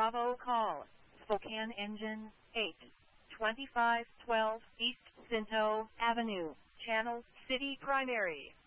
Bravo call, Spokane engine, 8, 2512 East Cinto Avenue, Channel City Primary.